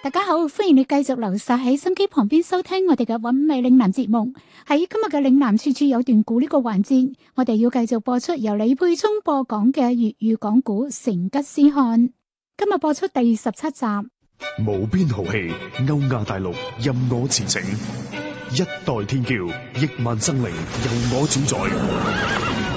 大家好，歡迎你繼續留晒喺心機旁邊收聽我哋嘅韻味嶺南節目。喺今日嘅嶺南處處有段古呢個環節，我哋要繼續播出由李佩聰播講嘅粵語講古《成吉思汗》。今日播出第17集。 無邊豪氣，歐亞大陸任我馳騁，一代天驕，億萬生靈由我主宰。